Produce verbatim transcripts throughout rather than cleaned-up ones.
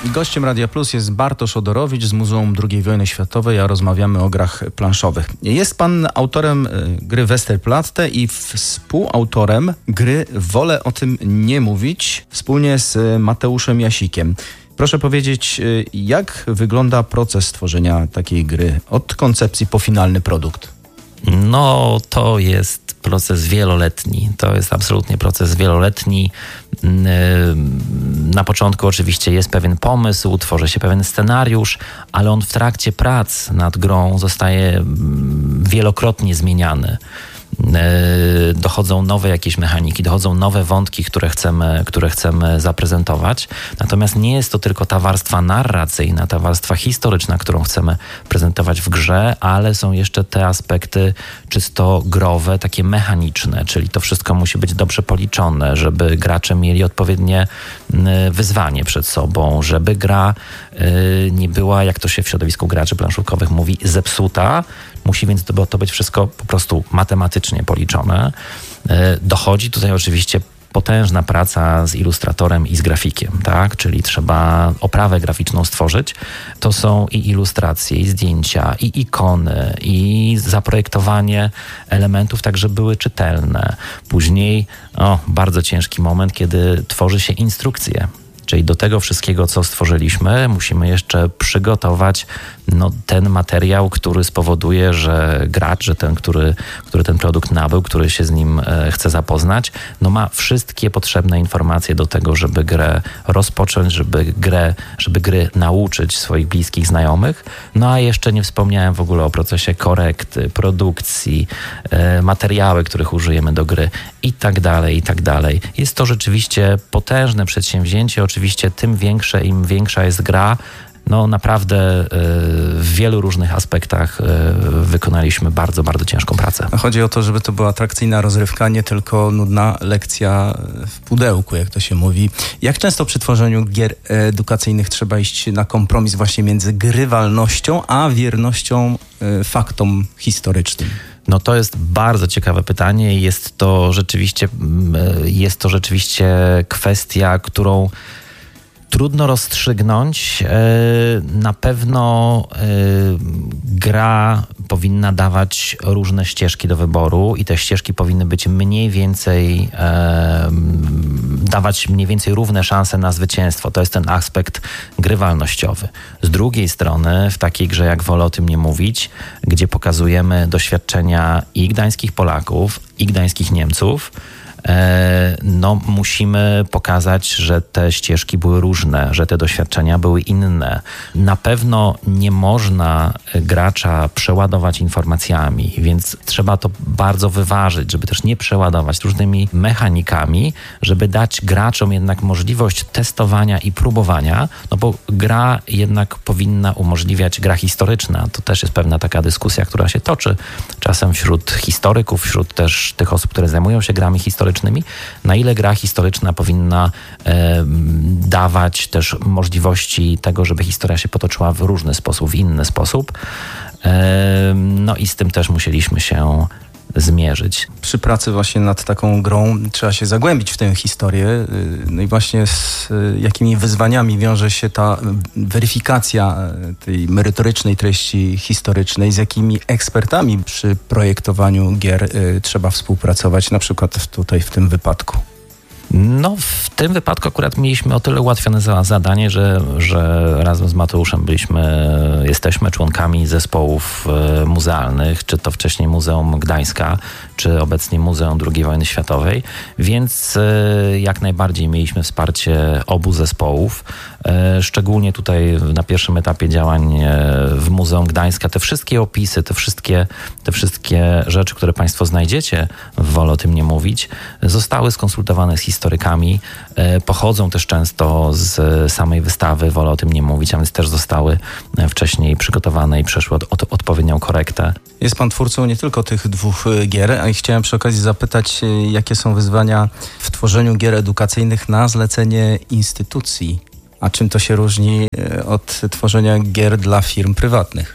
Gościem Radia Plus jest Bartosz Odorowicz z Muzeum drugiej Wojny Światowej, a rozmawiamy o grach planszowych. Jest pan autorem gry Westerplatte i współautorem gry Wolę o tym nie mówić wspólnie z Mateuszem Jasikiem. Proszę powiedzieć, jak wygląda proces tworzenia takiej gry od koncepcji po finalny produkt? No, to jest proces wieloletni. To jest absolutnie proces wieloletni. Na początku oczywiście jest pewien pomysł, tworzy się pewien scenariusz, ale on w trakcie prac nad grą zostaje wielokrotnie zmieniany. Dochodzą nowe jakieś mechaniki, dochodzą nowe wątki, które chcemy, które chcemy zaprezentować. Natomiast nie jest to tylko ta warstwa narracyjna, ta warstwa historyczna, którą chcemy prezentować w grze, ale są jeszcze te aspekty czysto growe, takie mechaniczne, czyli to wszystko musi być dobrze policzone, żeby gracze mieli odpowiednie wyzwanie przed sobą, żeby gra nie była, jak to się w środowisku graczy planszówkowych mówi, zepsuta. Musi więc to, to być wszystko po prostu matematycznie policzone. Dochodzi tutaj oczywiście potężna praca z ilustratorem i z grafikiem, tak? Czyli trzeba oprawę graficzną stworzyć. To są i ilustracje, i zdjęcia, i ikony, i zaprojektowanie elementów tak, żeby były czytelne. Później o, bardzo ciężki moment, kiedy tworzy się instrukcje. Czyli do tego wszystkiego, co stworzyliśmy, musimy jeszcze przygotować no, ten materiał, który spowoduje, że gracz, że ten, który, który ten produkt nabył, który się z nim e, chce zapoznać, no ma wszystkie potrzebne informacje do tego, żeby grę rozpocząć, żeby grę, żeby gry nauczyć swoich bliskich znajomych. No a jeszcze nie wspomniałem w ogóle o procesie korekty, produkcji, e, materiały, których użyjemy do gry i tak dalej, i tak dalej. Jest to rzeczywiście potężne przedsięwzięcie. Oczywiście tym większe, im większa jest gra, no naprawdę w wielu różnych aspektach wykonaliśmy bardzo, bardzo ciężką pracę. Chodzi o to, żeby to była atrakcyjna rozrywka, nie tylko nudna lekcja w pudełku, jak to się mówi. Jak często przy tworzeniu gier edukacyjnych trzeba iść na kompromis właśnie między grywalnością, a wiernością faktom historycznym? No to jest bardzo ciekawe pytanie i jest to rzeczywiście, jest to rzeczywiście kwestia, którą trudno rozstrzygnąć. Na pewno gra powinna dawać różne ścieżki do wyboru i te ścieżki powinny być mniej więcej dawać mniej więcej równe szanse na zwycięstwo. To jest ten aspekt grywalnościowy. Z drugiej strony w takiej grze jak Wolę o tym nie mówić, gdzie pokazujemy doświadczenia i gdańskich Polaków, i gdańskich Niemców, no musimy pokazać, że te ścieżki były różne, że te doświadczenia były inne. Na pewno nie można gracza przeładować informacjami, więc trzeba to bardzo wyważyć, żeby też nie przeładować różnymi mechanikami, żeby dać graczom jednak możliwość testowania i próbowania, no bo gra jednak powinna umożliwiać, gra historyczna, to też jest pewna taka dyskusja, która się toczy czasem wśród historyków, wśród też tych osób, które zajmują się grami historycznymi, na ile gra historyczna powinna e, dawać też możliwości tego, żeby historia się potoczyła w różny sposób, w inny sposób. E, no i z tym też musieliśmy się zmierzyć. Przy pracy właśnie nad taką grą trzeba się zagłębić w tę historię. No i właśnie z jakimi wyzwaniami wiąże się ta weryfikacja tej merytorycznej treści historycznej, z jakimi ekspertami przy projektowaniu gier trzeba współpracować, na przykład tutaj w tym wypadku. No w tym wypadku akurat mieliśmy o tyle ułatwione za zadanie, że, że razem z Mateuszem byliśmy, jesteśmy członkami zespołów muzealnych, czy to wcześniej Muzeum Gdańska, czy obecnie Muzeum drugiej Wojny Światowej, więc jak najbardziej mieliśmy wsparcie obu zespołów. Szczególnie tutaj na pierwszym etapie działań w Muzeum Gdańska te wszystkie opisy, te wszystkie, te wszystkie rzeczy, które Państwo znajdziecie w Wolę o tym nie mówić, zostały skonsultowane z historykami, pochodzą też często z samej wystawy Wolę o tym nie mówić, a więc też zostały wcześniej przygotowane i przeszły od, od, odpowiednią korektę. Jest Pan twórcą nie tylko tych dwóch gier, a chciałem przy okazji zapytać, jakie są wyzwania w tworzeniu gier edukacyjnych na zlecenie instytucji? A czym to się różni od tworzenia gier dla firm prywatnych?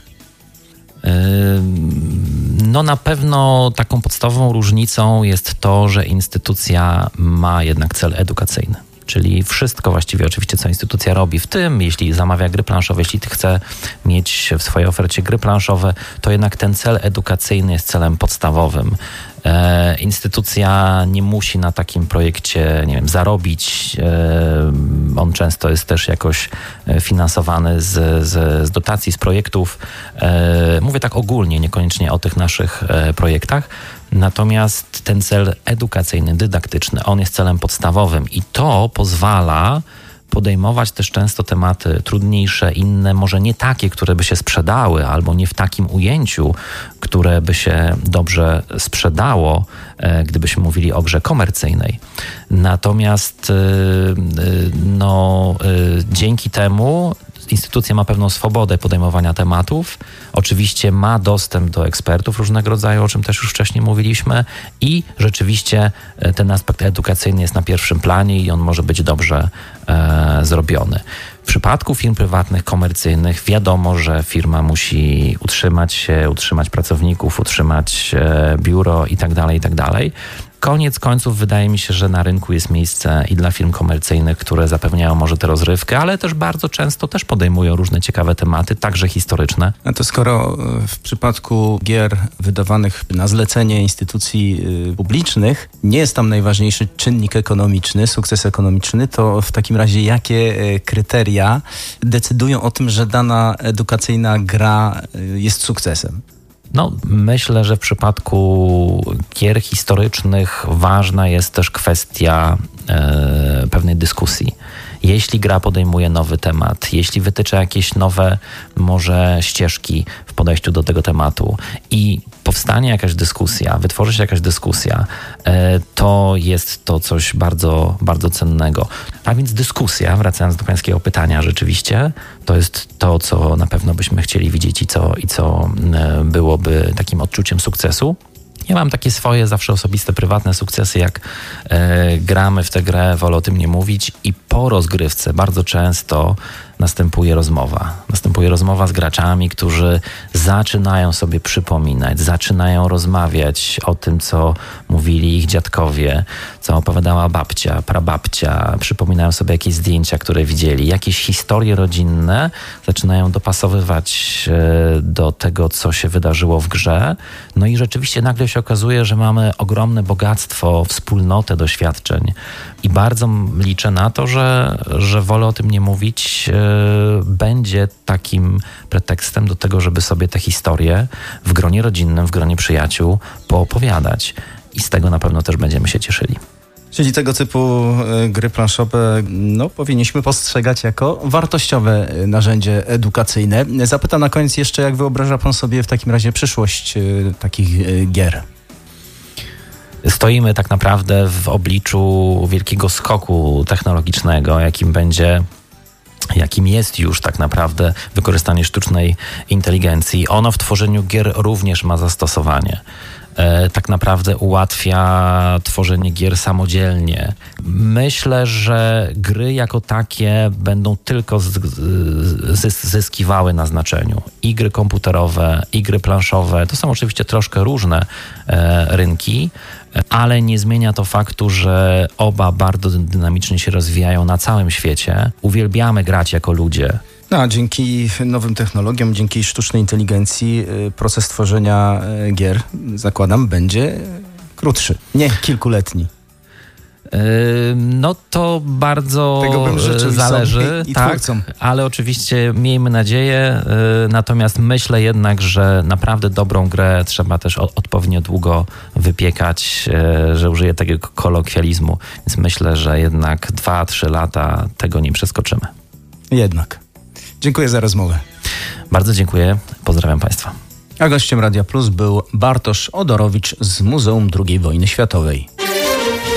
No na pewno taką podstawową różnicą jest to, że instytucja ma jednak cel edukacyjny. czyli wszystko właściwie oczywiście, co instytucja robi, w tym jeśli zamawia gry planszowe, jeśli chce mieć w swojej ofercie gry planszowe, to jednak ten cel edukacyjny jest celem podstawowym. E, instytucja nie musi na takim projekcie, nie wiem, zarobić. E, on często jest też jakoś finansowany z, z, z dotacji, z projektów. E, mówię tak ogólnie, niekoniecznie o tych naszych e, projektach. Natomiast ten cel edukacyjny, dydaktyczny, on jest celem podstawowym i to pozwala podejmować też często tematy trudniejsze, inne, może nie takie, które by się sprzedały, albo nie w takim ujęciu, które by się dobrze sprzedało, e, gdybyśmy mówili o grze komercyjnej. Natomiast e, no, e, dzięki temu instytucja ma pewną swobodę podejmowania tematów. Oczywiście ma dostęp do ekspertów różnego rodzaju, o czym też już wcześniej mówiliśmy i rzeczywiście ten aspekt edukacyjny jest na pierwszym planie i on może być dobrze e, zrobiony. W przypadku firm prywatnych, komercyjnych wiadomo, że firma musi utrzymać się, utrzymać pracowników, utrzymać e, biuro i tak dalej, i tak dalej. Koniec końców wydaje mi się, że na rynku jest miejsce i dla firm komercyjnych, które zapewniają może tę rozrywkę, ale też bardzo często też podejmują różne ciekawe tematy, także historyczne. A to skoro w przypadku gier wydawanych na zlecenie instytucji publicznych nie jest tam najważniejszy czynnik ekonomiczny, sukces ekonomiczny, to w takim razie jakie kryteria decydują o tym, że dana edukacyjna gra jest sukcesem? No, myślę, że w przypadku gier historycznych ważna jest też kwestia e, pewnej dyskusji. Jeśli gra podejmuje nowy temat, jeśli wytycza jakieś nowe może ścieżki w podejściu do tego tematu i powstanie jakaś dyskusja, wytworzy się jakaś dyskusja, to jest to coś bardzo, bardzo cennego. A więc dyskusja, wracając do pańskiego pytania, rzeczywiście, to jest to, co na pewno byśmy chcieli widzieć i co, i co byłoby takim odczuciem sukcesu. Ja mam takie swoje zawsze osobiste, prywatne sukcesy, jak e, gramy w tę grę, wolę o tym nie mówić i po rozgrywce bardzo często następuje rozmowa. Następuje rozmowa z graczami, którzy zaczynają sobie przypominać, zaczynają rozmawiać o tym, co mówili ich dziadkowie, co opowiadała babcia, prababcia, przypominają sobie jakieś zdjęcia, które widzieli, jakieś historie rodzinne, zaczynają dopasowywać do tego, co się wydarzyło w grze. No i rzeczywiście nagle się okazuje, że mamy ogromne bogactwo, wspólnotę doświadczeń i bardzo liczę na to, że, że wolę o tym nie mówić, będzie takim pretekstem do tego, żeby sobie te historie w gronie rodzinnym, w gronie przyjaciół poopowiadać. I z tego na pewno też będziemy się cieszyli. Czyli tego typu gry planszowe no, powinniśmy postrzegać jako wartościowe narzędzie edukacyjne. Zapytam na koniec jeszcze, jak wyobraża pan sobie w takim razie przyszłość takich gier? Stoimy tak naprawdę w obliczu wielkiego skoku technologicznego, jakim będzie jakim jest już tak naprawdę wykorzystanie sztucznej inteligencji. Ono w tworzeniu gier również ma zastosowanie. E, tak naprawdę ułatwia tworzenie gier samodzielnie. Myślę, że gry jako takie będą tylko z, z, zyskiwały na znaczeniu. I gry komputerowe, i gry planszowe. To są oczywiście troszkę różne e, rynki, ale nie zmienia to faktu, że oba bardzo dynamicznie się rozwijają na całym świecie. Uwielbiamy grać jako ludzie. No, a dzięki nowym technologiom, dzięki sztucznej inteligencji proces tworzenia gier, zakładam, będzie krótszy, nie kilkuletni. No to bardzo Tego bym życzył zależy, i, i tak, twórcom. Ale oczywiście miejmy nadzieję, natomiast myślę jednak, że naprawdę dobrą grę trzeba też odpowiednio długo wypiekać, że użyję takiego kolokwializmu, więc myślę, że jednak dwa, trzy lata tego nie przeskoczymy. Jednak. Dziękuję za rozmowę. Bardzo dziękuję, pozdrawiam Państwa. A gościem Radia Plus był Bartosz Odorowicz z Muzeum drugiej Wojny Światowej.